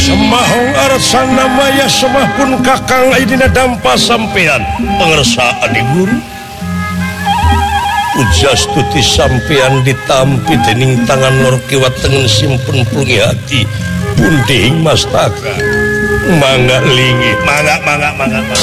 Semahong arsana maya semah pun kakang ayeuna dampa sampean pengersaan di guru. Ujas tuti sampean ditampi dening tangan Nur kiwat tengen simpun plungi hati punding mastaka. Mangga lingi, mangga.